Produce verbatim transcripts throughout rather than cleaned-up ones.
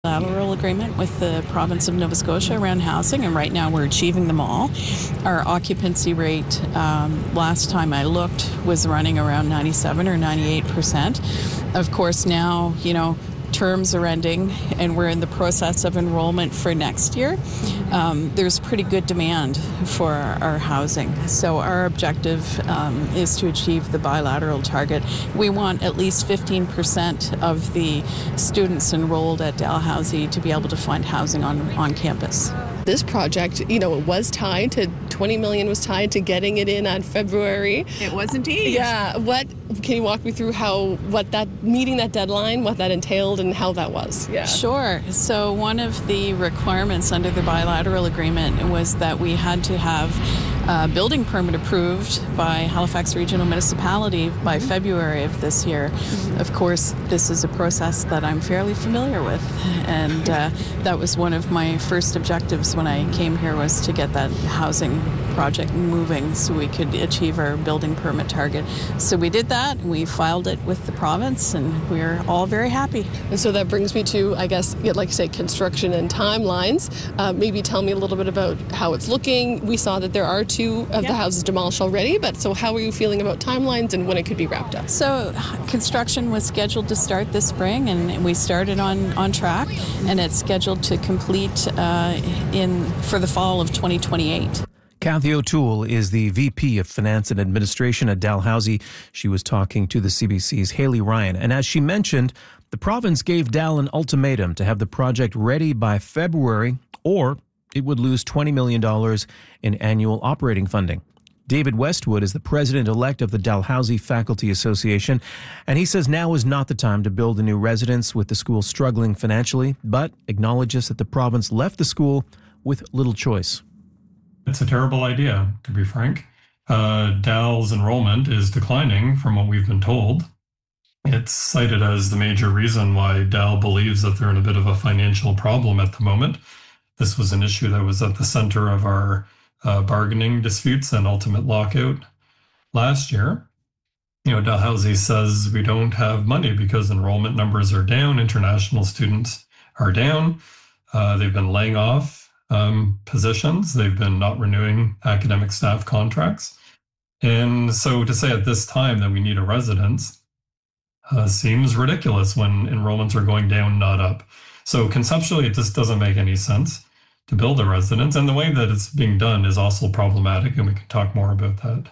bilateral agreement with the province of Nova Scotia around housing, and right now we're achieving them all. Our occupancy rate, um, last time I looked, was running around ninety-seven or ninety-eight percent. Of course, now, you know, terms are ending and we're in the process of enrollment for next year. Um, there's pretty good demand for our, our housing. So our objective um, is to achieve the bilateral target. We want at least fifteen percent of the students enrolled at Dalhousie to be able to find housing on, on campus. This project, you know, it was tied to twenty million was tied to getting it in on February. It was indeed. Yeah. What can you walk me through how what that meeting that deadline, what that entailed, and how that was? Yeah. Sure. So one of the requirements under the bilateral agreement was that we had to have a building permit approved by Halifax Regional Municipality by February of this year. Mm-hmm. Of course, this is a process that I'm fairly familiar with, and uh, that was one of my first objectives when I came here, was to get that housing project moving so we could achieve our building permit target. So we did that, and we filed it with the province, and we're all very happy. And so that brings me to, I guess, like you say, construction and timelines. Uh, maybe tell me a little bit about how it's looking. We saw that there are two of yeah. the houses demolished already, but so how are you feeling about timelines and when it could be wrapped up? So construction was scheduled to start this spring, and we started on, on track, and it's scheduled to complete uh, in for the fall of twenty twenty-eight. Kathy O'Toole is the V P of Finance and Administration at Dalhousie. She was talking to the C B C's Haley Ryan. And as she mentioned, the province gave Dal an ultimatum to have the project ready by February, or it would lose twenty million dollars in annual operating funding. David Westwood is the president-elect of the Dalhousie Faculty Association, and he says now is not the time to build a new residence with the school struggling financially, but acknowledges that the province left the school with little choice. It's a terrible idea, to be frank. Uh, Dal's enrollment is declining from what we've been told. It's cited as the major reason why Dal believes that they're in a bit of a financial problem at the moment. This was an issue that was at the center of our uh, bargaining disputes and ultimate lockout last year. You know, Dalhousie says we don't have money because enrollment numbers are down, international students are down. Uh, they've been laying off Um, positions. They've been not renewing academic staff contracts. And so to say at this time that we need a residence uh, seems ridiculous when enrollments are going down, not up. So conceptually, it just doesn't make any sense to build a residence. And the way that it's being done is also problematic, and we can talk more about that.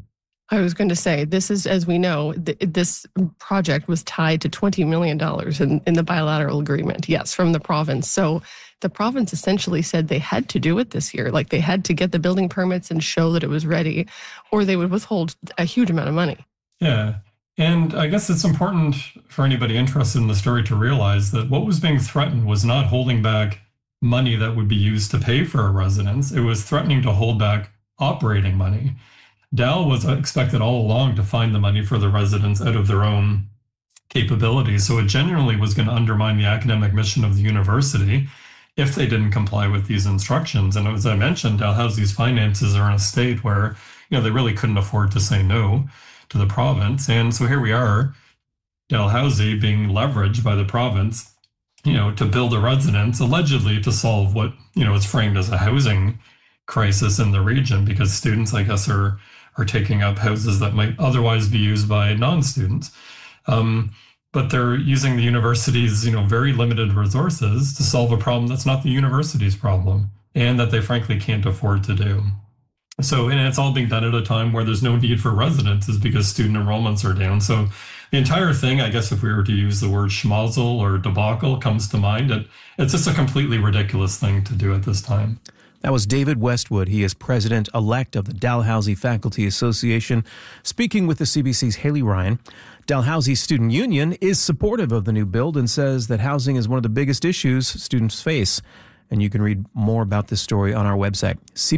I was going to say, this is, as we know, th- this project was tied to twenty million dollars in, in the bilateral agreement, yes, from the province. So the province essentially said they had to do it this year. Like, they had to get the building permits and show that it was ready, or they would withhold a huge amount of money. Yeah. And I guess it's important for anybody interested in the story to realize that what was being threatened was not holding back money that would be used to pay for a residence. It was threatening to hold back operating money. Dal was expected all along to find the money for the residents out of their own capabilities. So it genuinely was going to undermine the academic mission of the university if they didn't comply with these instructions. And as I mentioned, Dalhousie's finances are in a state where, you know, they really couldn't afford to say no to the province. And so here we are, Dalhousie being leveraged by the province, you know, to build a residence, allegedly to solve what, you know, is framed as a housing crisis in the region, because students, I guess, are are taking up houses that might otherwise be used by non-students. Um, but they're using the university's, you know, very limited resources to solve a problem that's not the university's problem, and that they frankly can't afford to do. So, and it's all being done at a time where there's no need for residences because student enrollments are down. So the entire thing, I guess if we were to use the word schmozzle or debacle, comes to mind. It, it's just a completely ridiculous thing to do at this time. That was David Westwood. He is president-elect of the Dalhousie Faculty Association, speaking with the C B C's Haley Ryan. Dalhousie Student Union is supportive of the new build and says that housing is one of the biggest issues students face. And you can read more about this story on our website,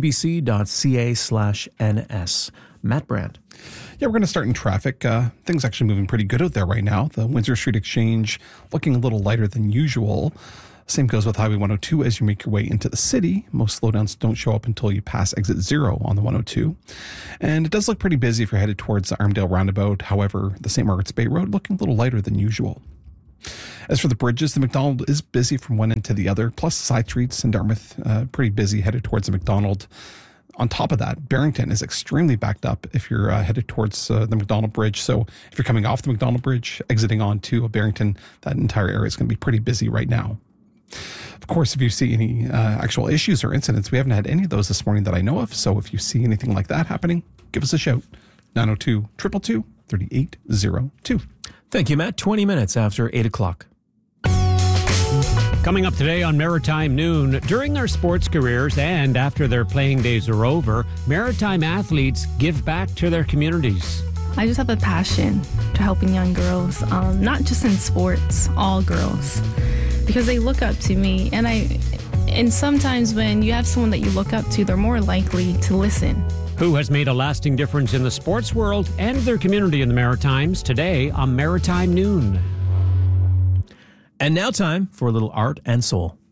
cbc.ca slash ns. Matt Brand. Yeah, we're going to start in traffic. Uh, things actually moving pretty good out there right now. The Windsor Street Exchange looking a little lighter than usual. Same goes with Highway one oh two as you make your way into the city. Most slowdowns don't show up until you pass exit zero on the one oh two. And it does look pretty busy if you're headed towards the Armdale Roundabout. However, the Saint Margaret's Bay Road looking a little lighter than usual. As for the bridges, the McDonald is busy from one end to the other, plus side streets in Dartmouth, uh, pretty busy headed towards the McDonald. On top of that, Barrington is extremely backed up if you're uh, headed towards uh, the McDonald Bridge. So if you're coming off the McDonald Bridge, exiting onto Barrington, that entire area is going to be pretty busy right now. Of course, if you see any uh, actual issues or incidents, we haven't had any of those this morning that I know of. So if you see anything like that happening, give us a shout. nine oh two, two two two, three eight oh two. Thank you, Matt. twenty minutes after eight o'clock. Coming up today on Maritime Noon, during their sports careers and after their playing days are over, Maritime athletes give back to their communities. I just have a passion to helping young girls, um, not just in sports, all girls, because they look up to me. And I, and sometimes when you have someone that you look up to, they're more likely to listen. Who has made a lasting difference in the sports world and their community in the Maritimes today on Maritime Noon. And now time for a little art and soul.